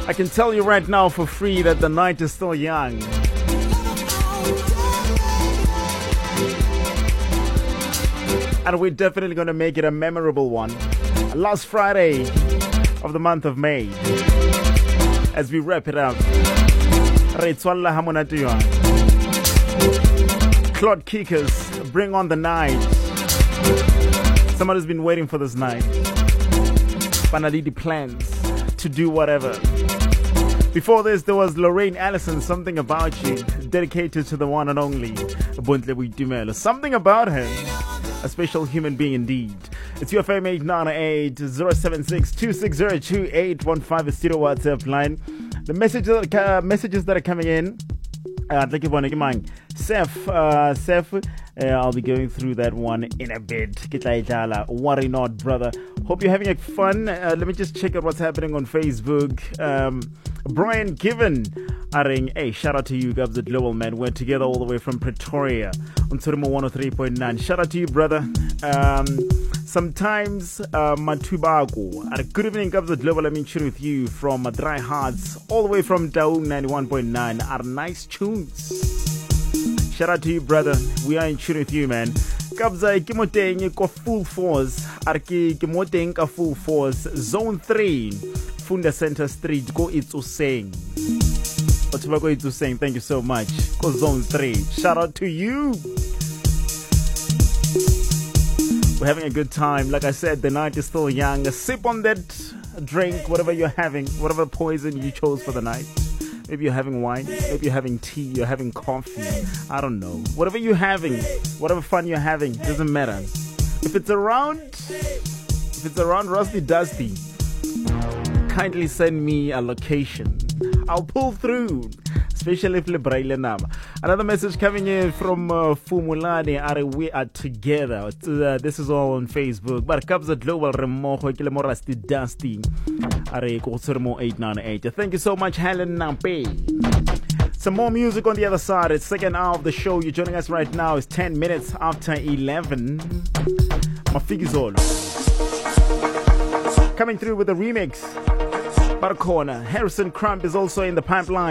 I can tell you right now for free that the night is still young. And we're definitely going to make it a memorable one. Last Friday of the month of May. As we wrap it up. Claude Kikas, bring on the night. Someone has been waiting for this night. Panalidi plans to do whatever. Before this, there was Lorraine Allison, Something About You, dedicated to the one and only Bontle Buitumelo. Something about her. A special human being indeed. It's your FM 898 076 260 2815, studio WhatsApp line. The messages that are coming in. Seth, I'll be going through that one in a bit. Worry not, brother. Hope you're having fun. Let me just check out what's happening on Facebook. Brian Given, hey, shout out to you, Gubs at Global, man. We're together all the way from Pretoria on Turimo 103.9. Shout out to you, brother. Sometimes Matubago. Good evening, Gubs at Global. I'm in tune with you from Dry Hearts, all the way from Daung 91.9. Are nice tunes. Shout out to you, brother. We are in tune with you, man. Kabza kimoteng ko full force. Arki kimoteng ka full force. Zone 3, Funda Center Street. Go Ituseng. Otubako Ituseng. Thank you so much. Go Zone 3. Shout out to you. We're having a good time. Like I said, the night is still young. Sip on that drink, whatever you're having, whatever poison you chose for the night. Maybe you're having wine, maybe you're having tea, you're having coffee, I don't know. Whatever you're having, whatever fun you're having, doesn't matter. If it's around Rusty Dusty, kindly send me a location. I'll pull through, especially if Lebraile Nama. Another message coming in from Fumulani, we are together. This is all on Facebook. But Kabza Global Remojo, Kilemo Rusty Dusty. Are 898. Thank you so much, Helen Nampe. Some more music on the other side. It's second hour of the show. You're joining us right now. It's 10 minutes after 11. Mafigizolo coming through with a remix. Barcona. Harrison Crump is also in the pipeline.